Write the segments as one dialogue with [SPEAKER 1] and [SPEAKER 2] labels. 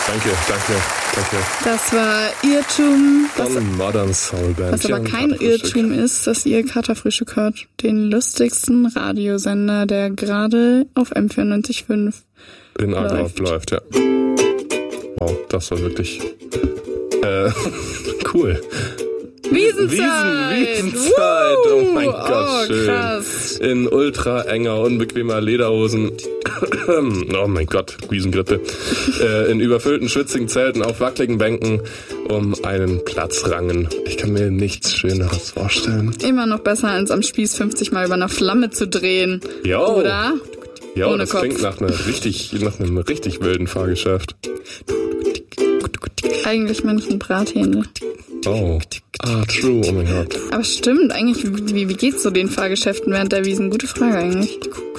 [SPEAKER 1] Danke.
[SPEAKER 2] Das war Irrtum.
[SPEAKER 1] Von Modern Soul Band.
[SPEAKER 2] Was aber kein Irrtum ist, dass ihr Katerfrühstück hört. Den lustigsten Radiosender, der gerade auf M94.5
[SPEAKER 1] in Agrad läuft, ja. Wow, das war wirklich cool.
[SPEAKER 2] Wiesenzeit!
[SPEAKER 1] Oh mein Gott, schön.
[SPEAKER 2] Krass.
[SPEAKER 1] In ultra enger, unbequemer Lederhosen. Oh mein Gott, Wiesengrippe. In überfüllten, schwitzigen Zelten auf wackeligen Bänken um einen Platz rangen. Ich kann mir nichts Schöneres vorstellen.
[SPEAKER 2] Immer noch besser, als am Spieß 50 Mal über einer Flamme zu drehen.
[SPEAKER 1] Jo.
[SPEAKER 2] Oder?
[SPEAKER 1] Ja,
[SPEAKER 2] ohne
[SPEAKER 1] das
[SPEAKER 2] Kopf.
[SPEAKER 1] klingt nach einem richtig wilden Fahrgeschäft.
[SPEAKER 2] Eigentlich manchen Brathähnle.
[SPEAKER 1] Oh. True, oh mein Gott.
[SPEAKER 2] Aber stimmt, eigentlich, wie geht's so den Fahrgeschäften während der Wiesn? Gute Frage eigentlich.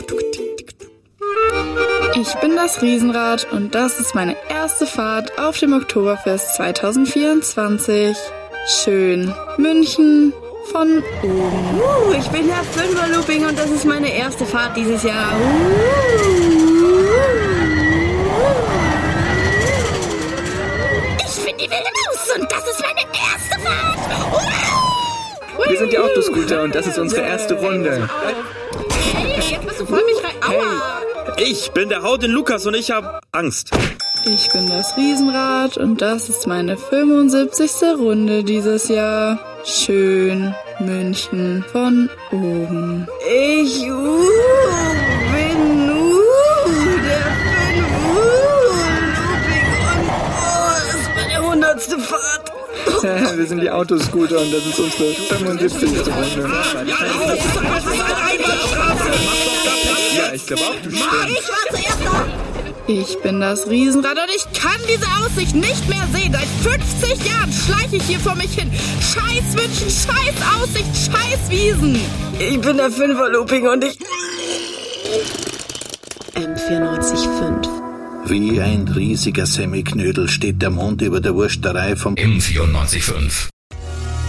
[SPEAKER 2] Ich bin das Riesenrad und das ist meine erste Fahrt auf dem Oktoberfest 2024. Schön. München von oben.
[SPEAKER 3] Ich bin der Fünfer-Looping und das ist meine erste Fahrt dieses Jahr.
[SPEAKER 4] Ich bin die wilde Maus und das ist meine erste Fahrt.
[SPEAKER 5] Wir sind die Autoscooter und das ist unsere erste Runde.
[SPEAKER 4] Hey, jetzt bist du voll mich rein. Aua!
[SPEAKER 6] Ich bin der Haut in Lukas und ich hab Angst.
[SPEAKER 2] Ich bin das Riesenrad und das ist meine 75. Runde dieses Jahr. Schön. München von oben.
[SPEAKER 3] Ich bin der Fünfer-Looping und das ist meine 100. Fahrt.
[SPEAKER 5] Wir sind die Autoscooter und das ist unsere 75. Runde. Ja, ich glaube auch, du stimmst.
[SPEAKER 4] Ich war zuerst da.
[SPEAKER 2] Ich bin das Riesenrad und ich kann diese Aussicht nicht mehr sehen. Seit 50 Jahren schleiche ich hier vor mich hin. Scheiß München, scheiß Aussicht, scheiß Wiesen.
[SPEAKER 3] Ich bin der Fünfer-Looping und ich...
[SPEAKER 7] M94.5.
[SPEAKER 8] Wie ein riesiger Semmiknödel steht der Mond über der Wursterei vom
[SPEAKER 9] M94.5.